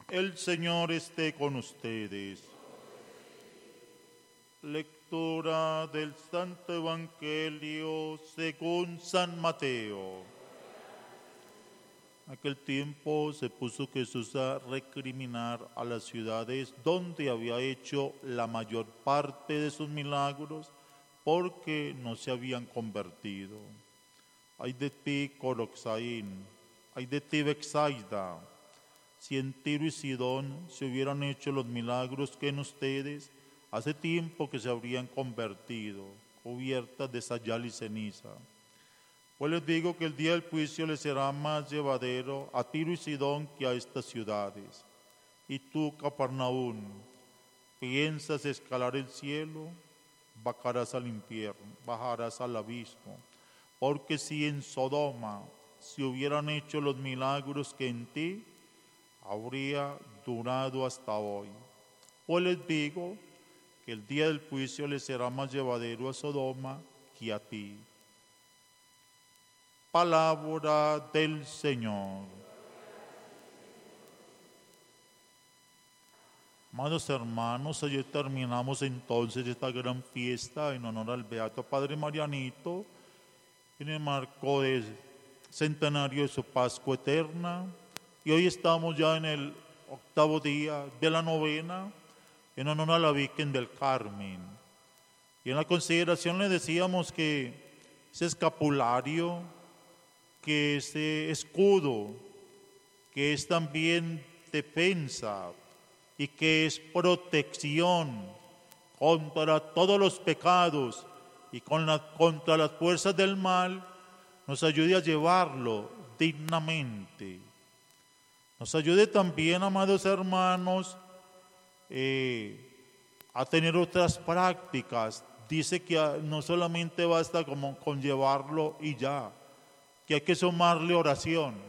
El Señor esté con ustedes. Lectura del Santo Evangelio según San Mateo. En aquel tiempo se puso Jesús a recriminar a las ciudades donde había hecho la mayor parte de sus milagros, porque no se habían convertido. Ay de ti, Coroxaín, ay de ti, Betsaida. Si en Tiro y Sidón se hubieran hecho los milagros que en ustedes, hace tiempo que se habrían convertido, cubiertas de sayal y ceniza. Pues les digo que el día del juicio les será más llevadero a Tiro y Sidón que a estas ciudades. Y tú, Capernaum, ¿piensas escalar el cielo? Bajarás al infierno, bajarás al abismo. Porque si en Sodoma se hubieran hecho los milagros que en ti, habría durado hasta hoy. Pues les digo que el día del juicio les será más llevadero a Sodoma que a ti. Palabra del Señor. Amados hermanos, ayer terminamos entonces esta gran fiesta en honor al Beato Padre Marianito, en el marco del centenario de su Pascua Eterna. Y hoy estamos ya en el 8º día de la novena, en honor a la Virgen del Carmen. Y en la consideración le decíamos que ese escapulario, que ese escudo, que es también defensa y que es protección contra todos los pecados y contra las fuerzas del mal, nos ayude a llevarlo dignamente. Nos ayude también, amados hermanos, a tener otras prácticas. Dice que no solamente basta con llevarlo y ya, que hay que sumarle oración.